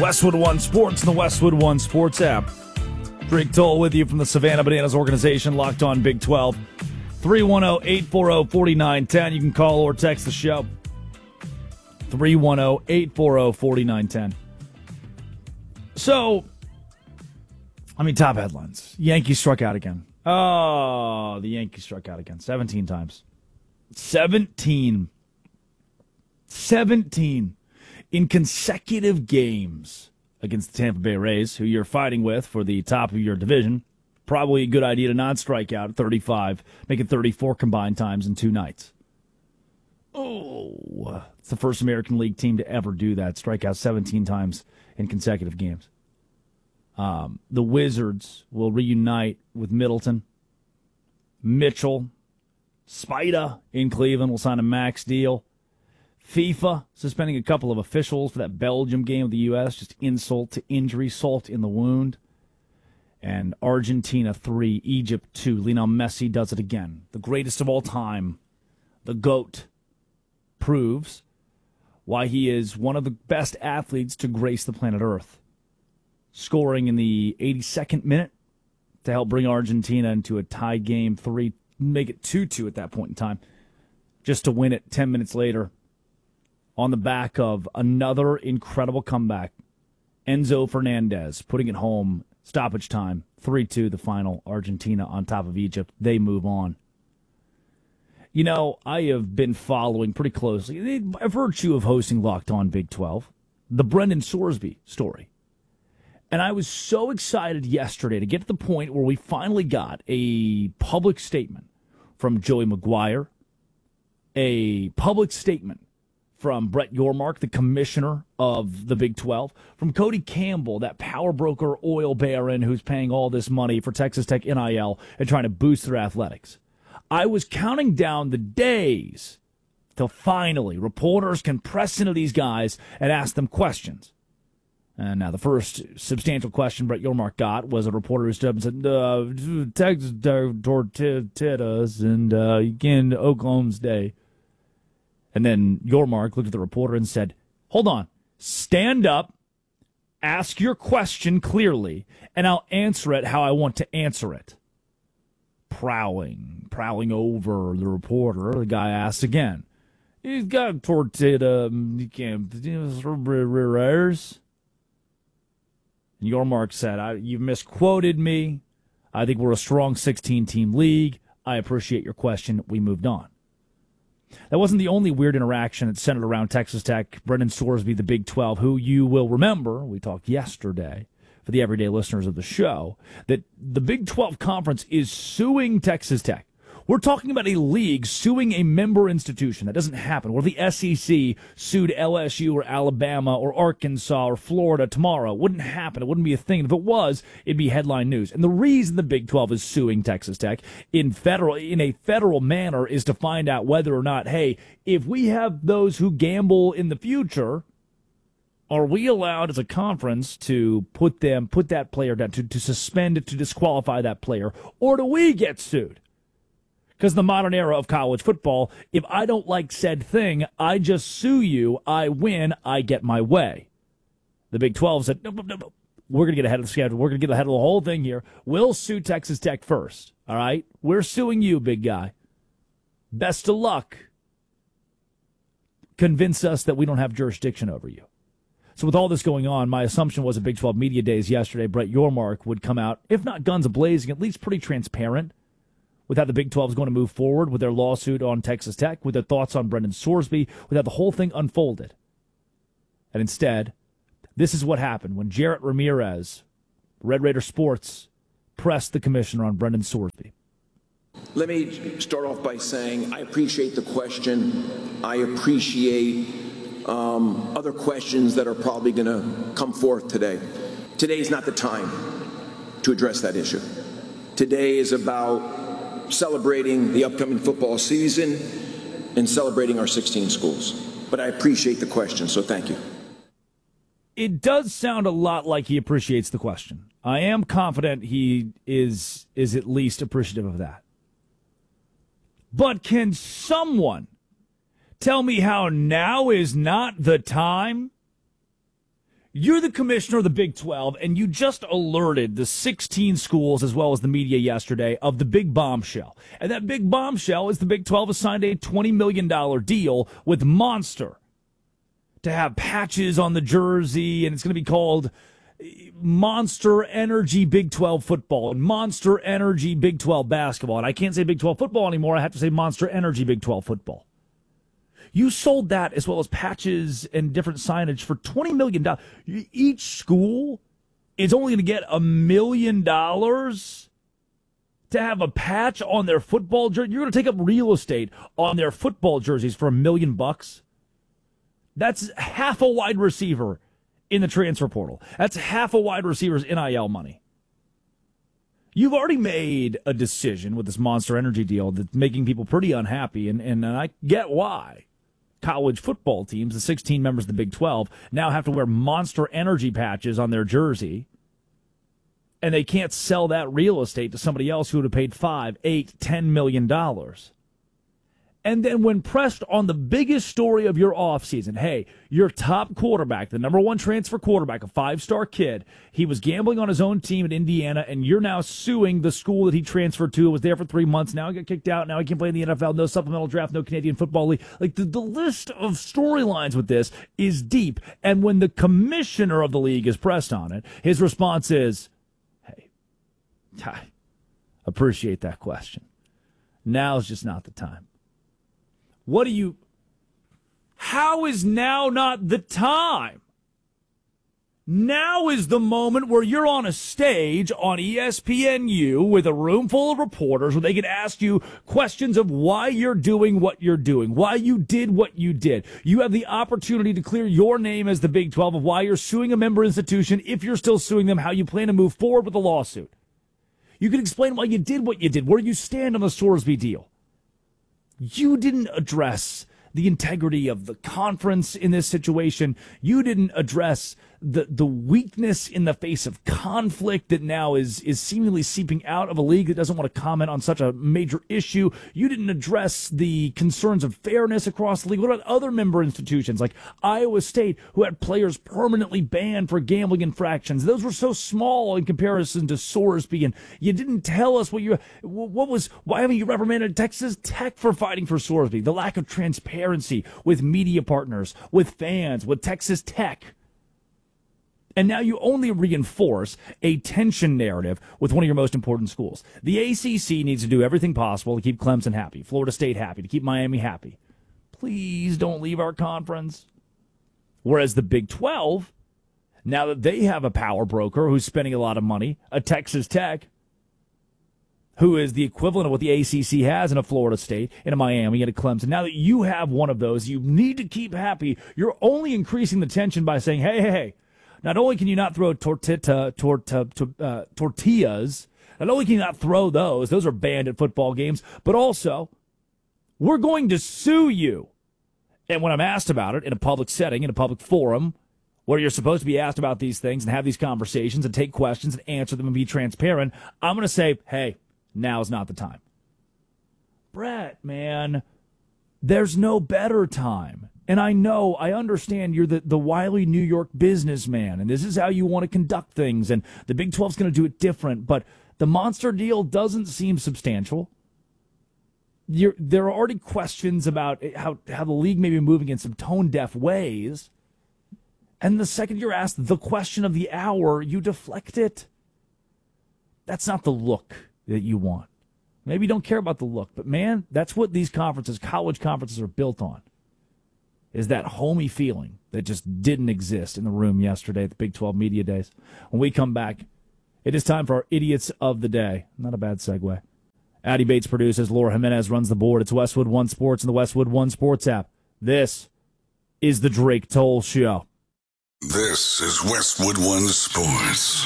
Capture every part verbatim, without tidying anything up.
Westwood One Sports and the Westwood One Sports app. Drake Toll with you from the Savannah Bananas organization, Locked On Big twelve. three one zero, eight four zero, four nine one zero. You can call or text the show. three one zero, eight four zero, four nine one zero. So, I mean, top headlines. Yankees struck out again. Oh, the Yankees struck out again. seventeen times. seventeen. seventeen in consecutive games against the Tampa Bay Rays, who you're fighting with for the top of your division. Probably a good idea to not strike out at thirty-five, make it thirty-four combined times in two nights. Oh, it's the first American League team to ever do that, strike out seventeen times in consecutive games. Um, the Wizards will reunite with Middleton. Mitchell, Spida in Cleveland will sign a max deal. FIFA suspending a couple of officials for that Belgium game of the U S, just insult to injury, salt in the wound. And Argentina three, Egypt two. Lionel Messi does it again. The greatest of all time, the GOAT, proves why he is one of the best athletes to grace the planet Earth. Scoring in the eighty-second minute to help bring Argentina into a tie game three, make it two two at that point in time, just to win it ten minutes later on the back of another incredible comeback. Enzo Fernandez putting it home, stoppage time, three two the final, Argentina on top of Egypt. They move on. You know, I have been following pretty closely, by virtue of hosting Locked On Big twelve, the Brendan Sorsby story. And I was so excited yesterday to get to the point where we finally got a public statement from Joey McGuire, a public statement from Brett Yormark, the commissioner of the Big twelve, from Cody Campbell, that power broker oil baron who's paying all this money for Texas Tech N I L and trying to boost their athletics. I was counting down the days till finally reporters can press into these guys and ask them questions. And now the first substantial question Brett Yormark got was a reporter who stood up and said, uh, Texas tortillas and uh, again, Oklahoma's day. And then Yormark looked at the reporter and said, hold on, stand up, ask your question clearly, and I'll answer it how I want to answer it. Prowling, prowling over the reporter, the guy asked again, he's got tortilla, you can't, rears. And Yormark said, I, you've misquoted me. I think we're a strong sixteen-team league. I appreciate your question. We moved on. That wasn't the only weird interaction that centered around Texas Tech. Brendan Sorsby, the Big twelve, who you will remember, we talked yesterday, for the everyday listeners of the show, that the Big twelve Conference is suing Texas Tech. We're talking about a league suing a member institution. That doesn't happen. What if the S E C sued L S U or Alabama or Arkansas or Florida tomorrow? It wouldn't happen. It wouldn't be a thing. If it was, it'd be headline news. And the reason the Big twelve is suing Texas Tech in federal in a federal manner is to find out whether or not, hey, if we have those who gamble in the future, are we allowed as a conference to put them, put that player down, to, to suspend it, to disqualify that player, or do we get sued? Because the modern era of college football, if I don't like said thing, I just sue you, I win, I get my way. The Big twelve said, no, no, no, no. We're going to get ahead of the schedule. We're going to get ahead of the whole thing here. We'll sue Texas Tech first, all right? We're suing you, big guy. Best of luck. Convince us that we don't have jurisdiction over you. So with all this going on, my assumption was at Big twelve Media Days yesterday, Brett Yormark would come out, if not guns a-blazing, at least pretty transparent with how the Big twelve is going to move forward with their lawsuit on Texas Tech, with their thoughts on Brendan Sorsby, with how the whole thing unfolded. And instead, this is what happened when Jarrett Ramirez, Red Raider Sports, pressed the commissioner on Brendan Sorsby. Let me start off by saying I appreciate the question. I appreciate um, other questions that are probably going to come forth today. Today is not the time to address that issue. Today is about celebrating the upcoming football season and celebrating our sixteen schools. But I appreciate the question, so thank you. It does sound a lot like he appreciates the question. I am confident he is is at least appreciative of that. But can someone tell me how now is not the time? You're the commissioner of the Big twelve, and you just alerted the sixteen schools as well as the media yesterday of the big bombshell. And that big bombshell is the Big twelve has signed a twenty million dollars deal with Monster to have patches on the jersey, and it's going to be called Monster Energy Big twelve football and Monster Energy Big twelve basketball. And I can't say Big twelve football anymore. I have to say Monster Energy Big twelve football. You sold that as well as patches and different signage for twenty million dollars. Each school is only going to get a million dollars to have a patch on their football jersey. You're going to take up real estate on their football jerseys for a million bucks. That's half a wide receiver in the transfer portal. That's half a wide receiver's N I L money. You've already made a decision with this Monster Energy deal that's making people pretty unhappy, and, and, and I get why. College football teams, the sixteen members of the Big twelve, now have to wear Monster Energy patches on their jersey, and they can't sell that real estate to somebody else who would have paid five, eight, ten million dollars. And then when pressed on the biggest story of your offseason, hey, your top quarterback, the number one transfer quarterback, a five-star kid, he was gambling on his own team at Indiana, and you're now suing the school that he transferred to, was there for three months, now he got kicked out, now he can't play in the N F L, no supplemental draft, no Canadian Football League. Like, the, the list of storylines with this is deep, and when the commissioner of the league is pressed on it, his response is, hey, I appreciate that question. Now's just not the time. What do you, how is now not the time? Now is the moment where you're on a stage on E S P N U with a room full of reporters where they can ask you questions of why you're doing what you're doing, why you did what you did. You have the opportunity to clear your name as the Big twelve of why you're suing a member institution, if you're still suing them, how you plan to move forward with the lawsuit. You can explain why you did what you did, where you stand on the Sorsby deal. You didn't address the integrity of the conference in this situation. You didn't address the the weakness in the face of conflict that now is is seemingly seeping out of a league that doesn't want to comment on such a major issue. You didn't address the concerns of fairness across the league. What about other member institutions like Iowa State, who had players permanently banned for gambling infractions? Those were so small in comparison to Sorsby, and you didn't tell us what you what was. Why haven't you reprimanded Texas Tech for fighting for Sorsby? The lack of transparency with media partners, with fans, with Texas Tech. And now you only reinforce a tension narrative with one of your most important schools. The A C C needs to do everything possible to keep Clemson happy, Florida State happy, to keep Miami happy. Please don't leave our conference. Whereas the Big twelve, now that they have a power broker who's spending a lot of money, a Texas Tech, who is the equivalent of what the A C C has in a Florida State, in a Miami, in a Clemson. Now that you have one of those, you need to keep happy. You're only increasing the tension by saying, hey, hey, hey, not only can you not throw tortita, torta, uh, tortillas, not only can you not throw those, those are banned at football games, but also we're going to sue you. And when I'm asked about it in a public setting, in a public forum, where you're supposed to be asked about these things and have these conversations and take questions and answer them and be transparent, I'm going to say, hey, now's not the time. Brett, man, there's no better time. And I know, I understand you're the, the wily New York businessman, and this is how you want to conduct things, and the Big twelve's going to do it different, but the Monster deal doesn't seem substantial. You're, there are already questions about how, how the league may be moving in some tone-deaf ways, and the second you're asked the question of the hour, you deflect it. That's not the look that you want. Maybe you don't care about the look, but man, that's what these conferences, college conferences, are built on. Is that homey feeling that just didn't exist in the room yesterday at the Big twelve Media Days. When we come back, it is time for our Idiots of the Day. Not a bad segue. Addy Bates produces, Laura Jimenez runs the board. It's Westwood One Sports and the Westwood One Sports app. This is the Drake Toll Show. This is Westwood One Sports.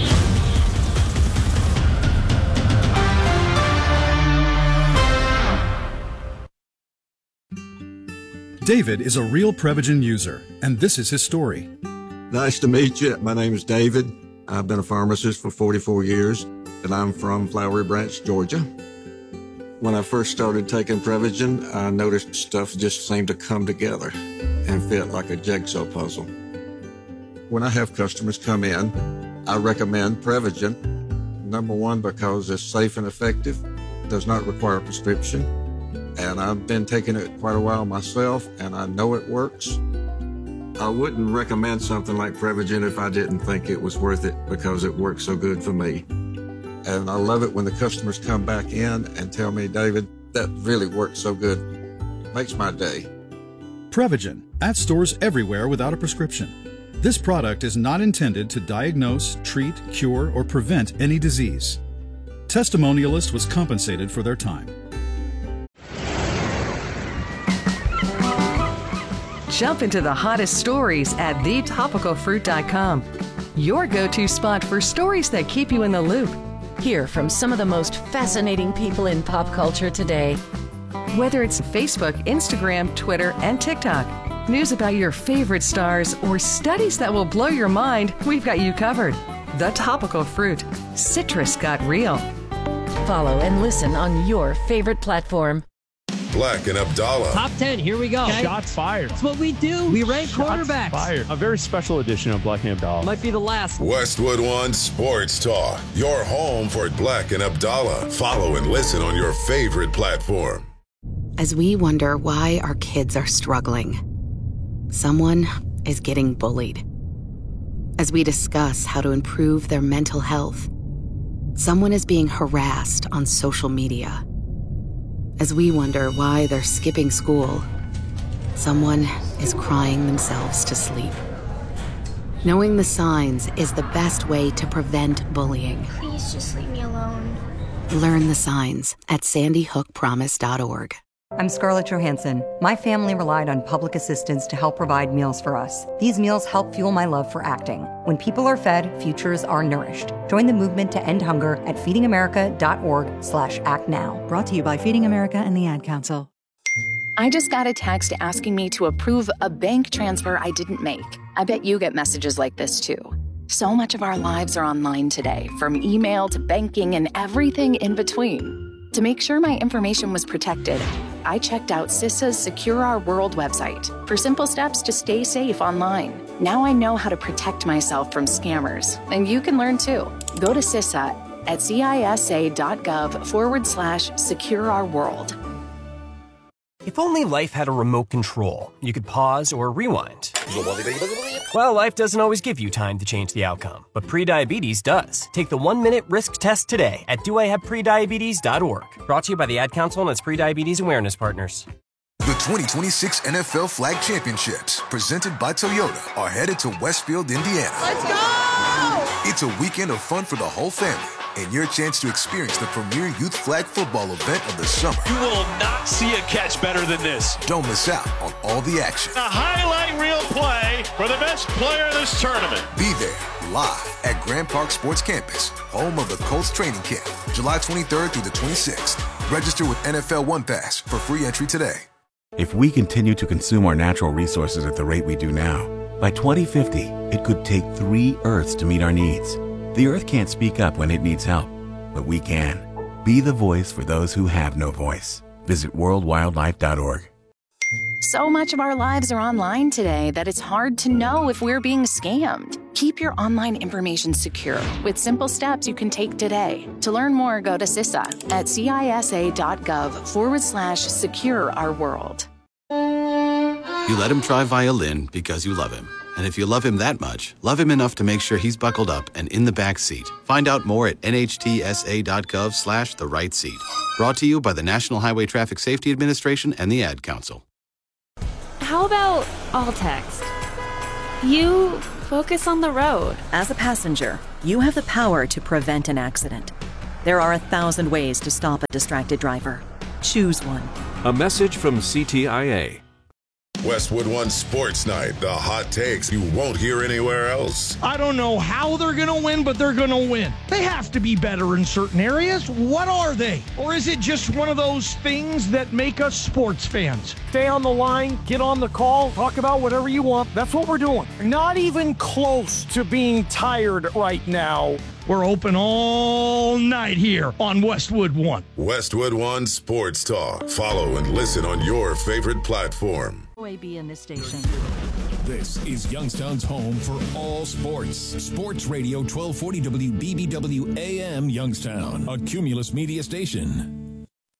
David is a real Prevagen user, and this is his story. Nice to meet you. My name is David. I've been a pharmacist for forty-four years, and I'm from Flowery Branch, Georgia. When I first started taking Prevagen, I noticed stuff just seemed to come together and fit like a jigsaw puzzle. When I have customers come in, I recommend Prevagen. Number one, because it's safe and effective, does not require a prescription. And I've been taking it quite a while myself, and I know it works. I wouldn't recommend something like Prevagen if I didn't think it was worth it, because it works so good for me. And I love it when the customers come back in and tell me, David, that really works so good. It makes my day. Prevagen, at stores everywhere without a prescription. This product is not intended to diagnose, treat, cure, or prevent any disease. Testimonialist was compensated for their time. Jump into the hottest stories at the topical fruit dot com. Your go-to spot for stories that keep you in the loop. Hear from some of the most fascinating people in pop culture today. Whether it's Facebook, Instagram, Twitter, and TikTok, news about your favorite stars, or studies that will blow your mind, we've got you covered. The Topical Fruit. Citrus got real. Follow and listen on your favorite platform. Black and Abdallah. Top ten, here we go. Okay. Shots fired. That's what we do. We rank Shots quarterbacks. Fired. A very special edition of Black and Abdallah. Might be the last. Westwood One Sports Talk. Your home for Black and Abdallah. Follow and listen on your favorite platform. As we wonder why our kids are struggling, someone is getting bullied. As we discuss how to improve their mental health, someone is being harassed on social media. As we wonder why they're skipping school, someone is crying themselves to sleep. Knowing the signs is the best way to prevent bullying. Please just leave me alone. Learn the signs at sandy hook promise dot org. I'm Scarlett Johansson. My family relied on public assistance to help provide meals for us. These meals help fuel my love for acting. When people are fed, futures are nourished. Join the movement to end hunger at feeding america dot org slash act now. Brought to you by Feeding America and the Ad Council. I just got a text asking me to approve a bank transfer I didn't make. I bet you get messages like this too. So much of our lives are online today, from email to banking and everything in between. To make sure my information was protected, I checked out CISA's Secure Our World website for simple steps to stay safe online. Now I know how to protect myself from scammers, and you can learn too. Go to CISA at cisa.gov forward slash secure our world. If only life had a remote control, you could pause or rewind. Well, life doesn't always give you time to change the outcome, but prediabetes does. Take the one-minute risk test today at do I have prediabetes dot org. Brought to you by the Ad Council and its prediabetes awareness partners. The twenty twenty-six N F L Flag Championships, presented by Toyota, are headed to Westfield, Indiana. Let's go! It's a weekend of fun for the whole family, and your chance to experience the premier youth flag football event of the summer. You will not see a catch better than this. Don't miss out on all the action. A highlight reel play for the best player of this tournament. Be there, live at Grand Park Sports Campus, home of the Colts training camp, July twenty-third through the twenty-sixth. Register with N F L One Pass for free entry today. If we continue to consume our natural resources at the rate we do now, by twenty fifty, it could take three Earths to meet our needs. The Earth can't speak up when it needs help, but we can. Be the voice for those who have no voice. Visit world wildlife dot org. So much of our lives are online today that it's hard to know if we're being scammed. Keep your online information secure with simple steps you can take today. To learn more, go to CISA at cisa.gov forward slash secure our world. You let him try violin because you love him. And if you love him that much, love him enough to make sure he's buckled up and in the back seat. Find out more at nhtsa.gov slash the right seat. Brought to you by the National Highway Traffic Safety Administration and the Ad Council. How about all text? You focus on the road. As a passenger, you have the power to prevent an accident. There are a thousand ways to stop a distracted driver. Choose one. A message from C T I A. Westwood One Sports Night, the hot takes you won't hear anywhere else. I don't know how they're going to win, but they're going to win. They have to be better in certain areas. What are they? Or is it just one of those things that make us sports fans? Stay on the line, get on the call, talk about whatever you want. That's what we're doing. Not even close to being tired right now. We're open all night here on Westwood One. Westwood One Sports Talk. Follow and listen on your favorite platform. Be in this station. This is Youngstown's home for all sports. Sports Radio twelve forty W B B W A M Youngstown, a Cumulus media station.